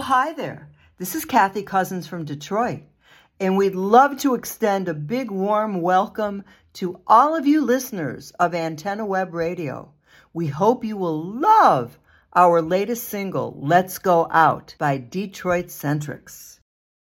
hi there. This is Kathy Cousins from Detroit, and we'd love to extend a big warm welcome to all of you listeners of Antenna Web Radio. We hope you will love our latest single, Let's Go Out by Detroit Centrics.